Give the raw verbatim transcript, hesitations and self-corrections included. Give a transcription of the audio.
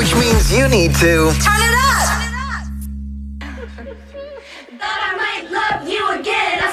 which means you need to turn it up. Thought I might love you again.